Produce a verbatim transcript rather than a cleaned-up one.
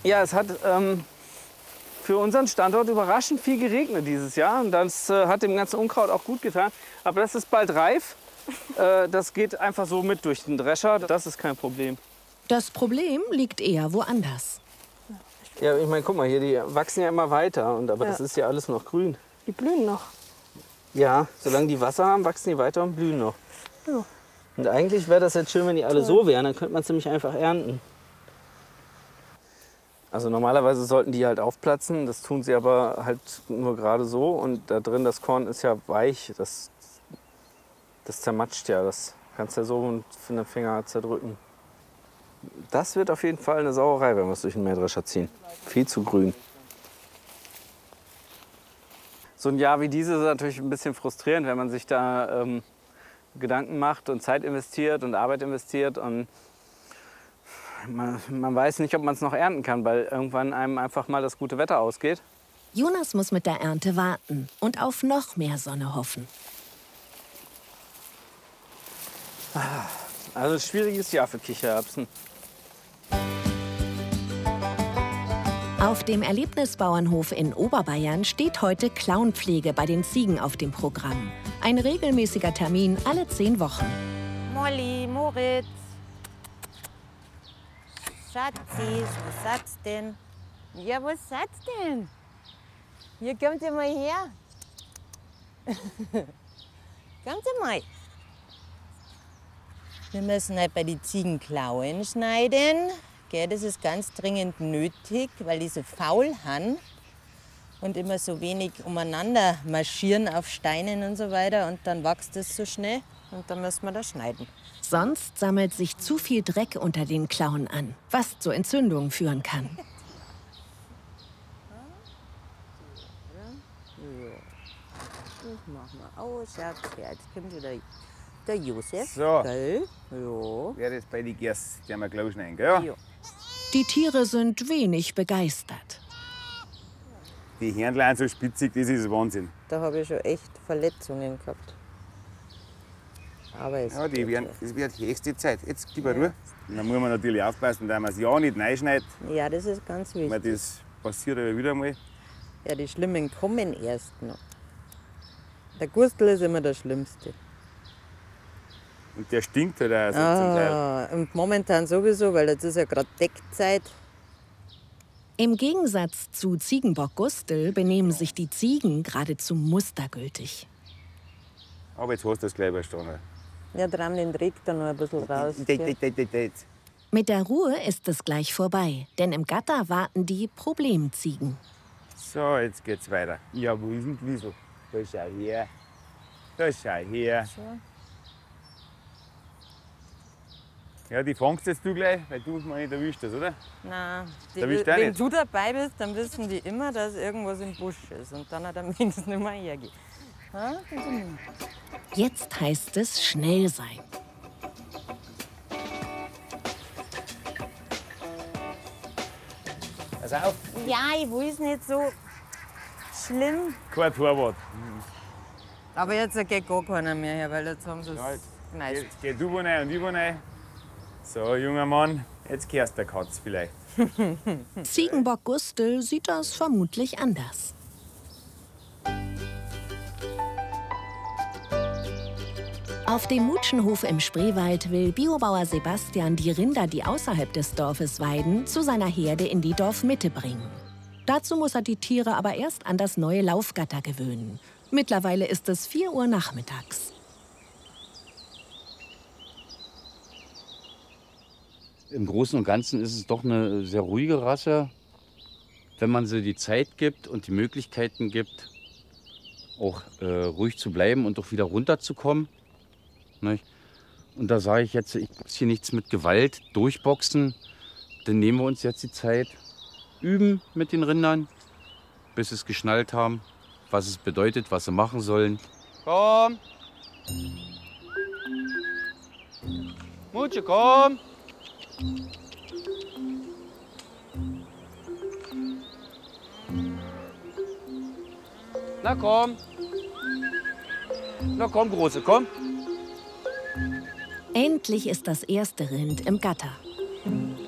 Ja, es hat ähm, für unseren Standort überraschend viel geregnet dieses Jahr. Und das äh, hat dem ganzen Unkraut auch gut getan. Aber das ist bald reif. äh, das geht einfach so mit durch den Drescher. Das ist kein Problem. Das Problem liegt eher woanders. Ja, ich meine, guck mal hier, die wachsen ja immer weiter. Und, aber Ja. das ist ja alles noch grün. Die blühen noch. Ja, solange die Wasser haben, wachsen die weiter und blühen noch. Ja. Und eigentlich wäre das jetzt schön, wenn die alle so wären. Dann könnte man es nämlich einfach ernten. Also normalerweise sollten die halt aufplatzen. Das tun sie aber halt nur gerade so. Und da drin, das Korn ist ja weich. Das, das zermatscht ja. Das kannst du ja so mit den Finger zerdrücken. Das wird auf jeden Fall eine Sauerei, wenn wir es durch den Mähdrescher ziehen. Viel zu grün. So ein Jahr wie dieses ist natürlich ein bisschen frustrierend, wenn man sich da ähm, Gedanken macht und Zeit investiert und Arbeit investiert. Und man, man weiß nicht, ob man es noch ernten kann, weil irgendwann einem einfach mal das gute Wetter ausgeht. Jonas muss mit der Ernte warten und auf noch mehr Sonne hoffen. Also ein schwieriges Jahr für Kichererbsen. Auf dem Erlebnisbauernhof in Oberbayern steht heute Klauenpflege bei den Ziegen auf dem Programm. Ein regelmäßiger Termin alle zehn Wochen. Molly, Moritz. Schatzi, was sagst denn? Ja, was sagst denn? Hier, kommt ihr mal her. Kommt ihr mal. Wir müssen halt bei den Ziegen Klauen schneiden. Gell, das ist ganz dringend nötig, weil die so faul haben und immer so wenig umeinander marschieren auf Steinen und so weiter. Und dann wächst es so schnell und dann müssen wir das schneiden. Sonst sammelt sich zu viel Dreck unter den Klauen an, was zu Entzündungen führen kann. Das machen wir aus. Ja, jetzt kommt wieder der Josef. So. Gell? Ja. Wäre jetzt bei den Gers, die haben wir gleich schneiden, gell? Ja. Die Tiere sind wenig begeistert. Die Hirnlein so spitzig, das ist Wahnsinn. Da habe ich schon echt Verletzungen gehabt. Aber es Ja, die geht werden, das wird höchste Zeit. Jetzt gib mal Ruhe. Und dann muss man natürlich aufpassen, dass man es ja nicht reinschneidet. schon. Ja, das ist ganz Weil wichtig. das passiert ja wieder mal. Ja, die Schlimmen kommen erst noch. Der Gustel ist immer der Schlimmste. Und der stinkt halt auch so zum Teil. Ah, und momentan sowieso, weil jetzt ist ja gerade Deckzeit. Im Gegensatz zu Ziegenbock Gustl benehmen sich die Ziegen geradezu mustergültig. Aber jetzt hast du das gleich überstanden. Ja, dran den trägt er noch ein bisschen raus. Det, det, det, det, det. Mit der Ruhe ist es gleich vorbei, denn im Gatter warten die Problemziegen. So, jetzt geht's weiter. Ja, wo ist denn die Wiesel? Da schau her. Da schau her. Ja, die fangst jetzt du gleich, weil du mal nicht erwischt hast, oder? Nein, die, Erwischt er wenn nicht? du dabei bist, dann wissen die immer, dass irgendwas im Busch ist. Und dann hat der Mensch nicht mehr hergehen. Ha? Jetzt heißt es schnell sein. Pass auf, Ja, ich will es nicht so schlimm. kein Torwart. Aber jetzt geht gar keiner mehr her, weil jetzt haben sie es Ja, jetzt geneigt. Jetzt geh du wo rein und ich wo rein. So, junger Mann, jetzt kehrst der Katz vielleicht. Ziegenbock Gustl sieht das vermutlich anders. Auf dem Mutschenhof im Spreewald will Biobauer Sebastian die Rinder, die außerhalb des Dorfes weiden, zu seiner Herde in die Dorfmitte bringen. Dazu muss er die Tiere aber erst an das neue Laufgatter gewöhnen. Mittlerweile ist es vier Uhr nachmittags. Im Großen und Ganzen ist es doch eine sehr ruhige Rasse, wenn man sie die Zeit gibt und die Möglichkeiten gibt, auch äh, ruhig zu bleiben und auch wieder runterzukommen. Nicht? Und da sage ich jetzt, ich muss hier nichts mit Gewalt durchboxen. Dann nehmen wir uns jetzt die Zeit, üben mit den Rindern, bis sie es geschnallt haben, was es bedeutet, was sie machen sollen. Komm! Mutsche, komm! Na komm! Na komm, Große, komm! Endlich ist das erste Rind im Gatter.